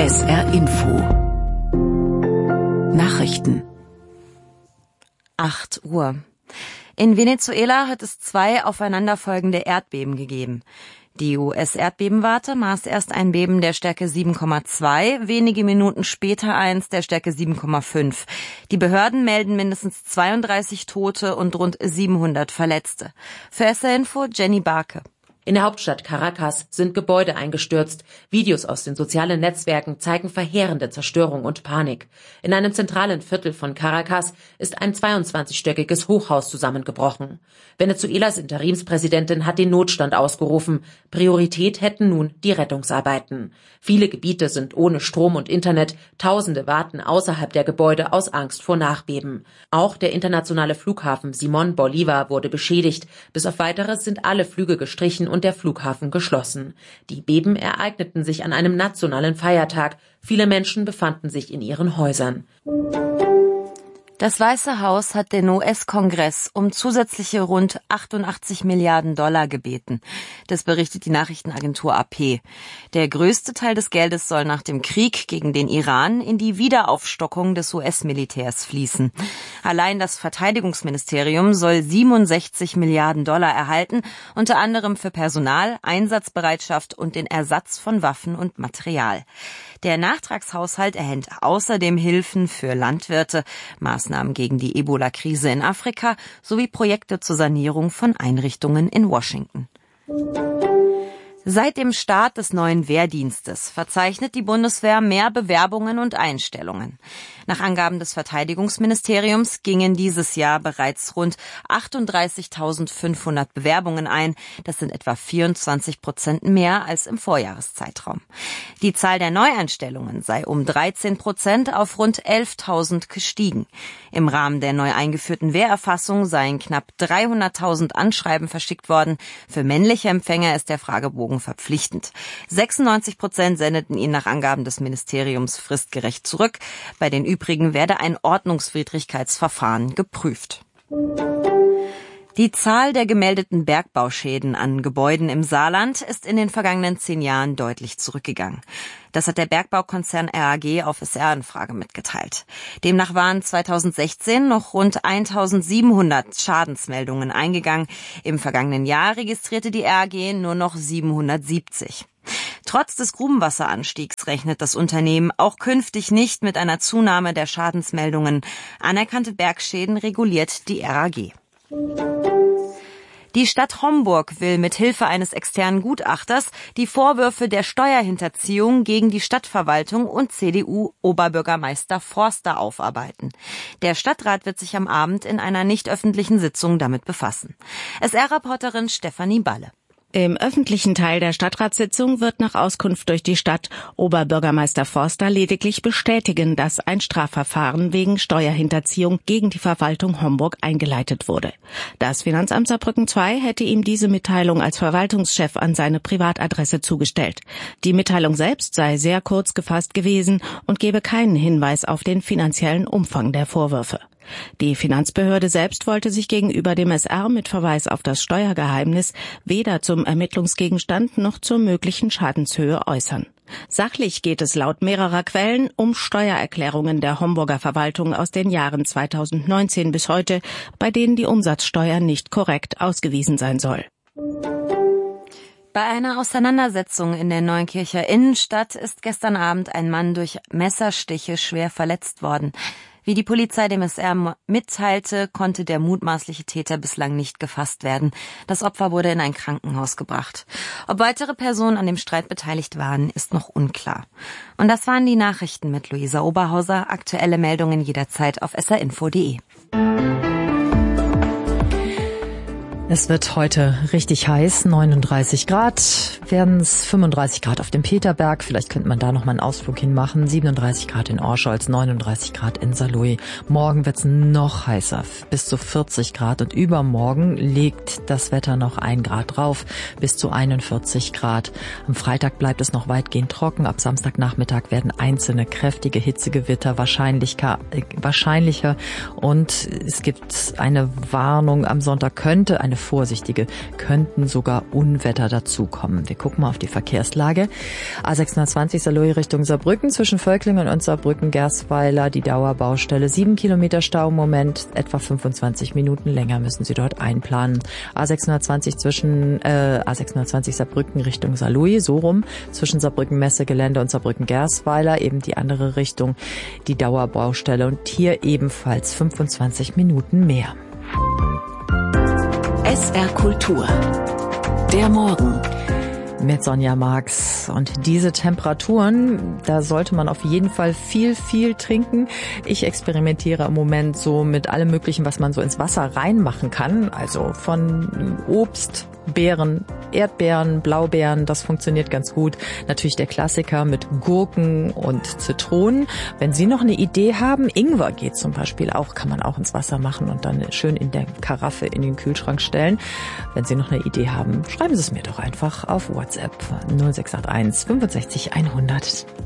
SR Info Nachrichten 8 Uhr. In Venezuela hat es 2 aufeinanderfolgende Erdbeben gegeben. Die US-Erdbebenwarte maß erst ein Beben der Stärke 7,2, wenige Minuten später eins der Stärke 7,5. Die Behörden melden mindestens 32 Tote und rund 700 Verletzte. Für SR Info Jenny Barke. In der Hauptstadt Caracas sind Gebäude eingestürzt. Videos aus den sozialen Netzwerken zeigen verheerende Zerstörung und Panik. In einem zentralen Viertel von Caracas ist ein 22-stöckiges Hochhaus zusammengebrochen. Venezuelas Interimspräsidentin hat den Notstand ausgerufen. Priorität hätten nun die Rettungsarbeiten. Viele Gebiete sind ohne Strom und Internet. Tausende warten außerhalb der Gebäude aus Angst vor Nachbeben. Auch der internationale Flughafen Simón Bolívar wurde beschädigt. Bis auf Weiteres sind alle Flüge gestrichen und der Flughafen geschlossen. Die Beben ereigneten sich an einem nationalen Feiertag. Viele Menschen befanden sich in ihren Häusern. Das Weiße Haus hat den US-Kongress um zusätzliche rund 88 Milliarden Dollar gebeten. Das berichtet die Nachrichtenagentur AP. Der größte Teil des Geldes soll nach dem Krieg gegen den Iran in die Wiederaufstockung des US-Militärs fließen. Allein das Verteidigungsministerium soll 67 Milliarden Dollar erhalten, unter anderem für Personal, Einsatzbereitschaft und den Ersatz von Waffen und Material. Der Nachtragshaushalt erhält außerdem Hilfen für Landwirte, Maßnahmen gegen die Ebola-Krise in Afrika sowie Projekte zur Sanierung von Einrichtungen in Washington. Seit dem Start des neuen Wehrdienstes verzeichnet die Bundeswehr mehr Bewerbungen und Einstellungen. Nach Angaben des Verteidigungsministeriums gingen dieses Jahr bereits rund 38.500 Bewerbungen ein. Das sind etwa 24% mehr als im Vorjahreszeitraum. Die Zahl der Neueinstellungen sei um 13% auf rund 11.000 gestiegen. Im Rahmen der neu eingeführten Wehrerfassung seien knapp 300.000 Anschreiben verschickt worden. Für männliche Empfänger ist der Fragebogen verpflichtend. 96% sendeten ihn nach Angaben des Ministeriums fristgerecht zurück. Bei den übrigen werde ein Ordnungswidrigkeitsverfahren geprüft. Die Zahl der gemeldeten Bergbauschäden an Gebäuden im Saarland ist in den vergangenen 10 Jahren deutlich zurückgegangen. Das hat der Bergbaukonzern RAG auf SR-Anfrage mitgeteilt. Demnach waren 2016 noch rund 1.700 Schadensmeldungen eingegangen. Im vergangenen Jahr registrierte die RAG nur noch 770. Trotz des Grubenwasseranstiegs rechnet das Unternehmen auch künftig nicht mit einer Zunahme der Schadensmeldungen. Anerkannte Bergschäden reguliert die RAG. Die Stadt Homburg will mit Hilfe eines externen Gutachters die Vorwürfe der Steuerhinterziehung gegen die Stadtverwaltung und CDU-Oberbürgermeister Forster aufarbeiten. Der Stadtrat wird sich am Abend in einer nicht öffentlichen Sitzung damit befassen. SR-Reporterin Stefanie Balle. Im öffentlichen Teil der Stadtratssitzung wird nach Auskunft durch die Stadt Oberbürgermeister Forster lediglich bestätigen, dass ein Strafverfahren wegen Steuerhinterziehung gegen die Verwaltung Homburg eingeleitet wurde. Das Finanzamt Saarbrücken II hätte ihm diese Mitteilung als Verwaltungschef an seine Privatadresse zugestellt. Die Mitteilung selbst sei sehr kurz gefasst gewesen und gebe keinen Hinweis auf den finanziellen Umfang der Vorwürfe. Die Finanzbehörde selbst wollte sich gegenüber dem SR mit Verweis auf das Steuergeheimnis weder zum Ermittlungsgegenstand noch zur möglichen Schadenshöhe äußern. Sachlich geht es laut mehrerer Quellen um Steuererklärungen der Homburger Verwaltung aus den Jahren 2019 bis heute, bei denen die Umsatzsteuer nicht korrekt ausgewiesen sein soll. Bei einer Auseinandersetzung in der Neunkircher Innenstadt ist gestern Abend ein Mann durch Messerstiche schwer verletzt worden. Wie die Polizei dem SR mitteilte, konnte der mutmaßliche Täter bislang nicht gefasst werden. Das Opfer wurde in ein Krankenhaus gebracht. Ob weitere Personen an dem Streit beteiligt waren, ist noch unklar. Und das waren die Nachrichten mit Luisa Oberhauser. Aktuelle Meldungen jederzeit auf srinfo.de. Es wird heute richtig heiß, 39 Grad, werden es 35 Grad auf dem Peterberg, vielleicht könnte man da noch mal einen Ausflug hinmachen, 37 Grad in Orscholz, 39 Grad in Saarlouis. Morgen wird es noch heißer, bis zu 40 Grad und übermorgen legt das Wetter noch 1 Grad drauf, bis zu 41 Grad. Am Freitag bleibt es noch weitgehend trocken, ab Samstagnachmittag werden einzelne kräftige Hitzegewitter wahrscheinlicher und es gibt eine Warnung, am Sonntag könnte eine eine vorsichtige, könnten sogar Unwetter dazukommen. Wir gucken mal auf die Verkehrslage. A620 Saarlouis Richtung Saarbrücken zwischen Völklingen und Saarbrücken-Gersweiler die Dauerbaustelle. 7 Kilometer Stau im Moment, etwa 25 Minuten länger müssen Sie dort einplanen. A620 Saarbrücken Richtung Saarlouis, so rum, zwischen Saarbrücken-Messegelände und Saarbrücken-Gersweiler, eben die andere Richtung, die Dauerbaustelle und hier ebenfalls 25 Minuten mehr. SR Kultur. Der Morgen. Mit Sonja Marx. Und diese Temperaturen, da sollte man auf jeden Fall viel trinken. Ich experimentiere im Moment so mit allem Möglichen, was man so ins Wasser reinmachen kann. Also von Obst, Beeren, Erdbeeren, Blaubeeren, das funktioniert ganz gut. Natürlich der Klassiker mit Gurken und Zitronen. Wenn Sie noch eine Idee haben, Ingwer geht zum Beispiel auch, kann man auch ins Wasser machen und dann schön in der Karaffe in den Kühlschrank stellen. Wenn Sie noch eine Idee haben, schreiben Sie es mir doch einfach auf WhatsApp 0681 65 100.